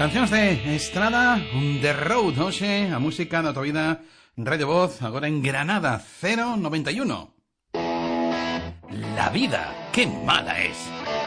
Cancións de estrada The Road, hoxe a música da tua vida Radio Voz, agora en Granada 091. La vida, que mala es.